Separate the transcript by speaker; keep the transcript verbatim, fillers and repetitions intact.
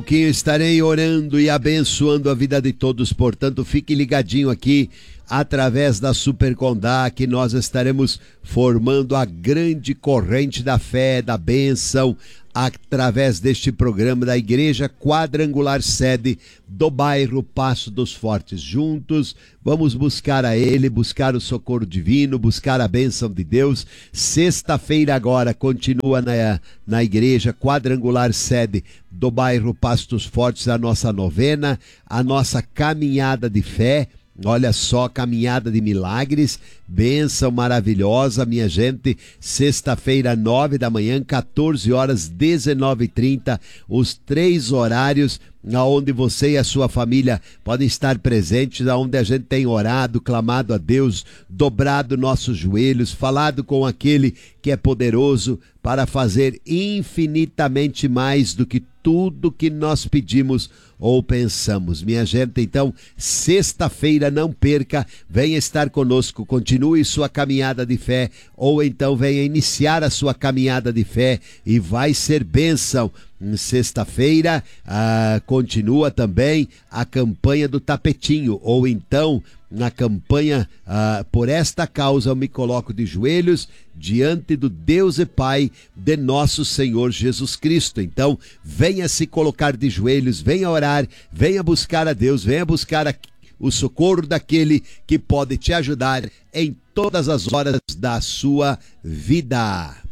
Speaker 1: Que estarei orando e abençoando a vida de todos, portanto fique ligadinho aqui através da Super Condá, que nós estaremos formando a grande corrente da fé, da bênção, através deste programa da Igreja Quadrangular Sede do bairro Passo dos Fortes. Juntos vamos buscar a Ele, buscar o socorro divino, buscar a bênção de Deus. Sexta-feira agora continua na, na Igreja Quadrangular Sede do bairro Passo dos Fortes a nossa novena, a nossa caminhada de fé. Olha só, caminhada de milagres, bênção maravilhosa, minha gente. Sexta-feira, nove da manhã, quatorze horas, dezenove e trinta, os três horários aonde você e a sua família podem estar presentes, aonde a gente tem orado, clamado a Deus, dobrado nossos joelhos, falado com aquele que é poderoso para fazer infinitamente mais do que tudo que nós pedimos ou pensamos. Minha gente, então, sexta-feira, não perca, venha estar conosco, continue sua caminhada de fé, ou então venha iniciar a sua caminhada de fé e vai ser bênção. Sexta-feira ah, continua também a campanha do tapetinho, ou então na campanha ah, por esta causa eu me coloco de joelhos diante do Deus e Pai de nosso Senhor Jesus Cristo. Então venha se colocar de joelhos, venha orar, venha buscar a Deus, venha buscar a, o socorro daquele que pode te ajudar em todas as horas da sua vida.